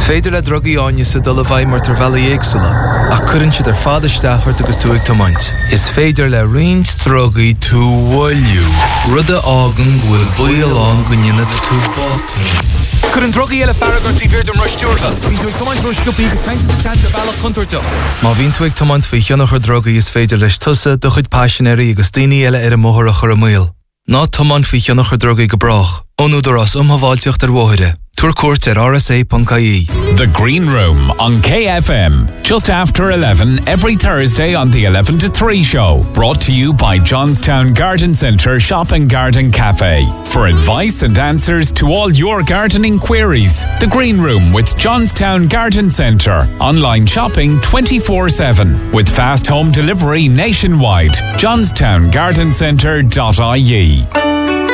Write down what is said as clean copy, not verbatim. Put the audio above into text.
féidir le drogaí áine sa dul a bhaid mar tar bhela éagsúla, ach cuireann siad ar fad isteach agus tú ag tomaint. Is féidir le roinnt drogaí tú bhfuilú. Rud a ágan bhfuil buíoláin go nginad tú bátain. Cuireann drogaí eile farragar tí bhíir don ruistíortha. Bhín tú ag tomaint ruisciúpaí agus teint sa teint a bhealach chuntarteach. Má bhín tú ag tomaint faoi cheannach ar drogaí is féidir leis tusa do chuid páisinéirí agus daoine eile ar a móthar a chur amíl. Ná tomaint faoi cheannach ar drogaí go brach. Ónú dorás umhaváilteocht ar mhóire. Tour court at rsa.ie. The Green Room on KFM. Just after 11 every Thursday on the 11 to 3 show. Brought to you by Johnstown Garden Centre Shop and Garden Cafe. For advice and answers to all your gardening queries. The Green Room with Johnstown Garden Centre. Online shopping 24/7 with fast home delivery nationwide. johnstowngardencentre.ie.